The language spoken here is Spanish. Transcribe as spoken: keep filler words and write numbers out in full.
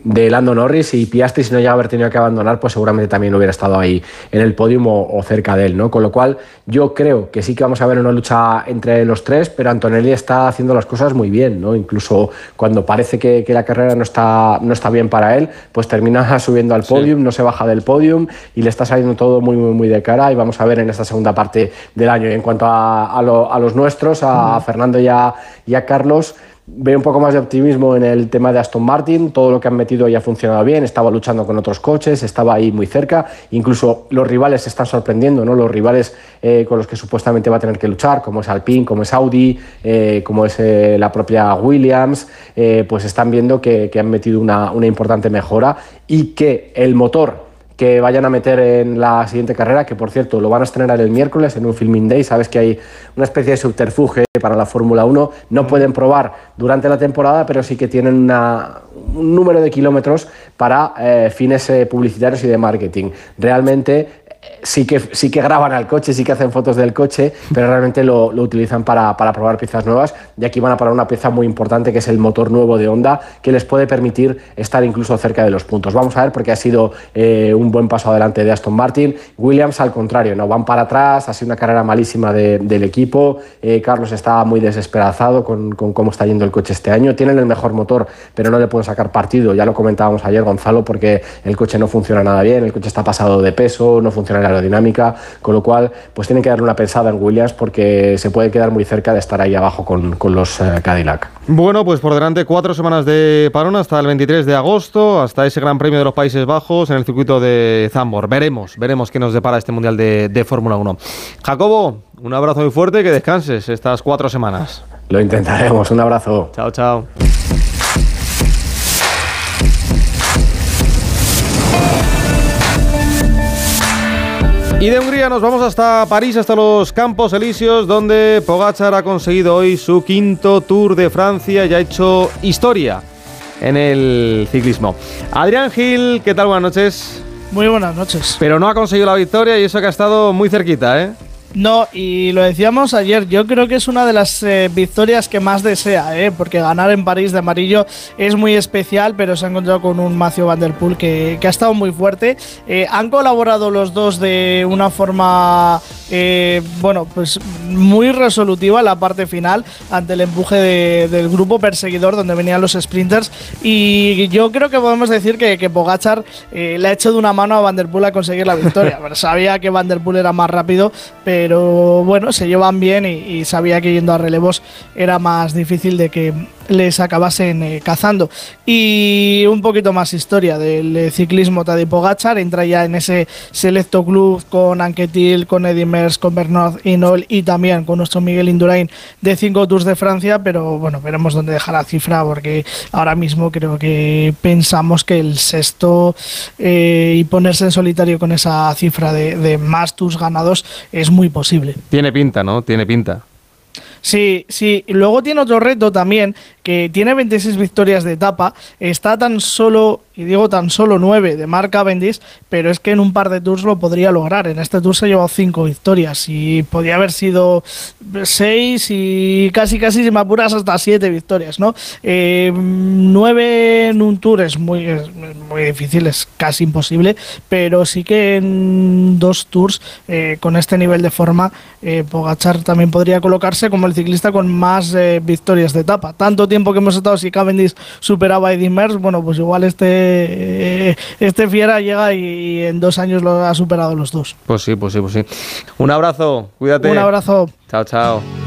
de Lando Norris, y Piastri, si no llega a haber tenido que abandonar, pues seguramente también hubiera estado ahí en el podium o, o cerca de él, ¿no? Con lo cual yo creo que sí que vamos a ver una lucha entre los tres, pero Antonelli está haciendo las cosas muy bien, ¿no? Incluso cuando parece que, que la carrera no está, no está bien para él, pues termina subiendo al podium, sí. No se baja del podium y le está saliendo todo muy, muy, muy de cara, y vamos a ver en esta segunda parte del año. Y en cuanto a, a, lo, a los nuestros, a, a Fernando y a, y a Carlos, veo un poco más de optimismo en el tema de Aston Martin. Todo lo que han metido ya ha funcionado bien, estaba luchando con otros coches, estaba ahí muy cerca, incluso los rivales se están sorprendiendo, ¿no? Los rivales eh, con los que supuestamente va a tener que luchar, como es Alpine, como es Audi, eh, como es eh, la propia Williams, eh, pues están viendo que, que han metido una, una importante mejora, y que el motor que vayan a meter en la siguiente carrera, que por cierto lo van a estrenar el miércoles en un filming day, sabes que hay una especie de subterfuge para la Fórmula uno, no pueden probar durante la temporada, pero sí que tienen una, un número de kilómetros para eh, fines eh, publicitarios y de marketing. Realmente sí que, sí que graban al coche, sí que hacen fotos del coche, pero realmente lo, lo utilizan para, para probar piezas nuevas, y aquí van a probar una pieza muy importante, que es el motor nuevo de Honda, que les puede permitir estar incluso cerca de los puntos. Vamos a ver, porque ha sido eh, un buen paso adelante de Aston Martin. Williams, al contrario, no van para atrás, ha sido una carrera malísima de, del equipo. eh, Carlos está muy desesperanzado con, con cómo está yendo el coche este año. Tienen el mejor motor, pero no le pueden sacar partido, ya lo comentábamos ayer, Gonzalo, porque el coche no funciona nada bien, el coche está pasado de peso, no funciona la aerodinámica, con lo cual pues tienen que darle una pensada en Williams, porque se puede quedar muy cerca de estar ahí abajo con, con los eh, Cadillac. Bueno, pues por delante cuatro semanas de parón hasta el veintitrés de agosto, hasta ese Gran Premio de los Países Bajos en el circuito de Zandvoort. Veremos, veremos qué nos depara este Mundial de, de Fórmula uno. Jacobo, un abrazo muy fuerte, que descanses estas cuatro semanas. Lo intentaremos, un abrazo. Chao, chao. Y de Hungría nos vamos hasta París, hasta los Campos Elíseos, donde Pogačar ha conseguido hoy su quinto Tour de Francia y ha hecho historia en el ciclismo. Adrián Gil, ¿qué tal? Buenas noches. Muy buenas noches. Pero no ha conseguido la victoria, y eso que ha estado muy cerquita, ¿eh? No, y lo decíamos ayer, yo creo que es una de las eh, victorias que más desea, ¿eh? Porque ganar en París de amarillo es muy especial, pero se ha encontrado con un Mathieu Van Der Poel que, que ha estado muy fuerte. Eh, han colaborado los dos de una forma, eh, bueno, pues muy resolutiva en la parte final, ante el empuje de, del grupo perseguidor donde venían los sprinters, y yo creo que podemos decir que, que Pogačar eh, le ha hecho de una mano a Van Der Poel a conseguir la victoria. Pero sabía que Van Der Poel era más rápido, pero Pero bueno, se llevan bien, y, y sabía que yendo a relevos era más difícil de que les acabasen eh, cazando. Y un poquito más historia del eh, ciclismo. Tadej Pogačar entra ya en ese selecto club con Anquetil, con Eddy Merckx, con Bernard Hinault y también con nuestro Miguel Indurain de cinco Tours de Francia, pero bueno, veremos dónde deja la cifra, porque ahora mismo creo que pensamos que el sexto eh, y ponerse en solitario con esa cifra de, de más Tours ganados es muy posible. Tiene pinta, ¿no? Tiene pinta. Sí, sí. Y luego tiene otro reto también, que tiene veintiséis victorias de etapa, está tan solo, y digo tan solo nueve de Mark Cavendish, pero es que en un par de tours lo podría lograr. En este tour se ha llevado cinco victorias y podría haber sido seis y casi casi, si me apuras, hasta siete victorias, ¿no? Eh, nueve en un tour es muy, es muy difícil, es casi imposible, pero sí que en dos tours eh, con este nivel de forma eh, Pogačar también podría colocarse como el ciclista con más eh, victorias de etapa. Tanto tiempo que hemos estado, si Cavendish superaba a Eddy Merckx, bueno, pues igual este, este fiera llega y, y en dos años lo ha superado los dos. Pues sí, pues sí, pues sí. Un abrazo, cuídate. Un abrazo. Chao, chao.